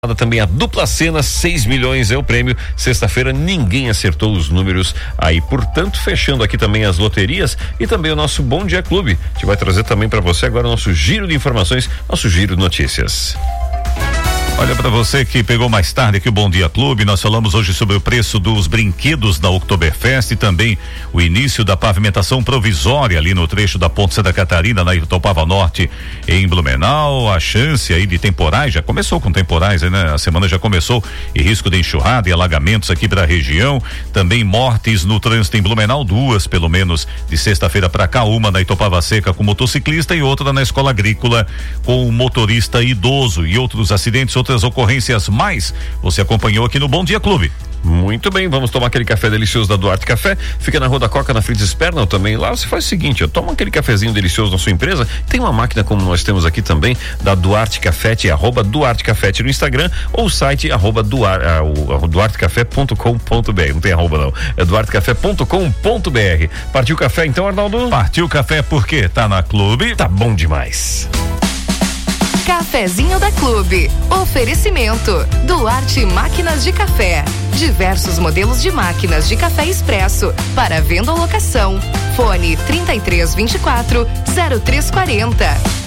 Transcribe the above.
Também a dupla cena, 6 milhões é o prêmio. Sexta-feira ninguém acertou os números aí, portanto, fechando aqui também as loterias e também o nosso Bom Dia Clube. A gente vai trazer também para você agora o nosso giro de informações, nosso giro de notícias. Olha, para você que pegou mais tarde aqui o Bom Dia Clube, nós falamos hoje sobre o preço dos brinquedos da Oktoberfest e também o início da pavimentação provisória ali no trecho da Ponte Santa Catarina, na Itopava Norte, em Blumenau. A chance aí de temporais, já começou com temporais, né? A semana já começou, e risco de enxurrada e alagamentos aqui para a região. Também mortes no trânsito em Blumenau, 2 pelo menos de sexta-feira para cá, uma na Itopava Seca com motociclista e outra na Escola Agrícola com um motorista idoso, e outros acidentes, outras ocorrências mais, você acompanhou aqui no Bom Dia Clube. Muito bem, vamos tomar aquele café delicioso da Duarte Café. Fica na Rua da Coca, na Fritz Spernel também. Lá você faz o seguinte, toma aquele cafezinho delicioso na sua empresa. Tem uma máquina como nós temos aqui também, da Duarte Cafete, @Duarte Cafete no Instagram, ou o site duartecafé.com.br. Não tem arroba não, é duartecafé.com.br. Partiu o café então, Arnaldo? Partiu o café porque tá na Clube. Tá bom demais. Cafezinho da Clube. Oferecimento: Duarte Máquinas de Café. Diversos modelos de máquinas de café expresso para venda ou locação. Fone 3324-0340.